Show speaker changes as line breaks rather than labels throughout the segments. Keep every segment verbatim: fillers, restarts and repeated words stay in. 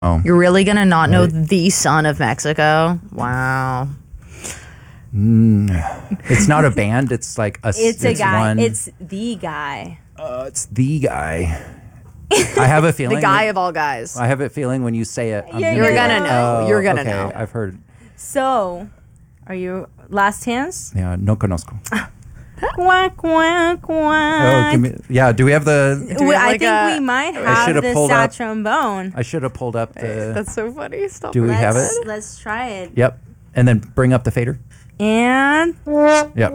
Oh.
You're really gonna not know the son of Mexico? Wow.
Mm, it's not a band. It's like a.
It's, it's a guy.
One,
it's the guy.
Uh, it's the guy. I have a feeling.
The guy
when,
of all guys.
I have a feeling when you say it, I'm
You're,
You're
gonna,
gonna know.
Oh,
You're gonna
okay,
know.
I've heard.
So, are you last chance?
Yeah, no conozco.
Quack, quack, quack.
Oh, give me, yeah. Do we have the?
Do we have
I
like
think
a-
we might
I
have
should've
the
pulled
sad
up-
trombone.
I should have pulled up the.
That's so funny. Stop.
Do we
it.
have
Let's-
it?
Let's try it.
Yep. And then bring up the fader.
And
Yep.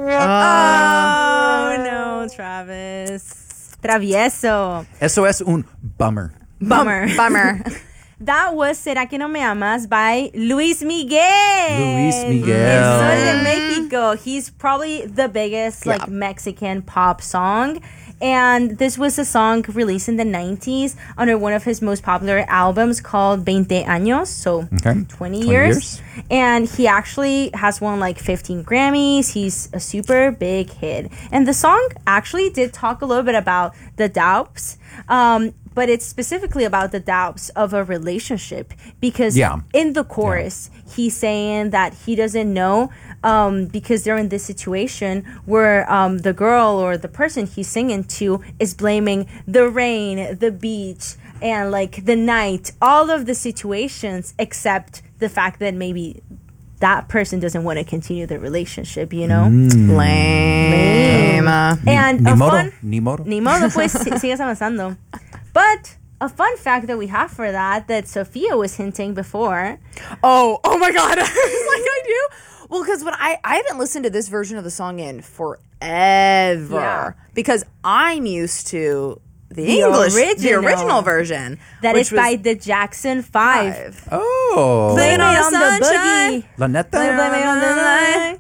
oh no, Travis, travieso,
Eso es un bummer.
bummer.
Bummer.
That was "Será que no me amas" by Luis Miguel.
Luis Miguel.
El Sol de Mexico. He's probably the biggest
Yeah.
like Mexican pop song. And this was a song released in the nineties under one of his most popular albums called veinte años, so
Okay.
twenty,
twenty
years.
years.
And he actually has won like fifteen Grammys. He's a super big hit. And the song actually did talk a little bit about the doubts, um, but it's specifically about the doubts of a relationship because
Yeah.
in the chorus, he's saying that he doesn't know um, because they're in this situation where um, the girl or the person he's singing to is blaming the rain, the beach, and like the night, all of the situations except the fact that maybe that person doesn't want to continue the relationship, you know?
Lame.
And
Ni
a
modo.
fun...
Ni modo.
Ni modo, pues, si- sigues avanzando. But a fun fact that we have for that, that Sophia was hinting before.
Oh, oh my God. I was like, I do. Well, because when I, I haven't listened to this version of the song in forever.
Yeah.
Because I'm used to the,
The
English, the
original.
original version.
That
which
is by
was
the Jackson Five.
five.
Oh.
Blame it
on the
on the
sunshine.
boogie.
La neta.
Blame it on the line.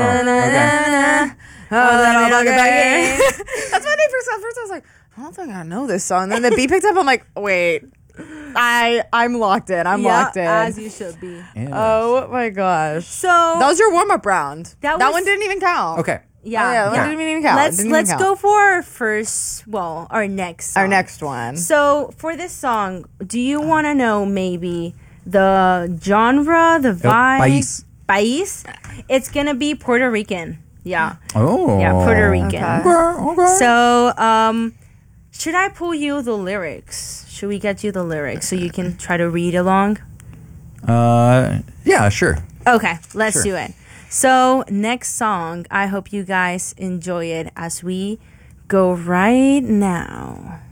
Yeah.
Oh, that all That's what I first at first I was like, I don't think I know this song. Then the beat picked up. I'm like, wait, I I'm locked in. I'm
Yeah,
locked in.
as you should be.
Yes.
Oh my gosh.
So
That was your warm up round.
That
That,
was-
one didn't even count.
Okay.
yeah,
Oh, yeah, that
yeah.
one didn't even count.
Let's
Didn't even
let's
count.
go for our first. Well, our next. Song.
Our next one.
So for this song, do you want to know maybe the genre, the vibe?
país.
País. It's gonna be Puerto Rican. Yeah.
Oh.
Yeah, Puerto Rican.
Okay.
Okay. okay.
So, um, should I pull you the lyrics? Should we get you the lyrics so you can try to read along?
Uh, yeah, sure.
Okay, let's
Sure.
do it. So, next song, I hope you guys enjoy it as we go right now.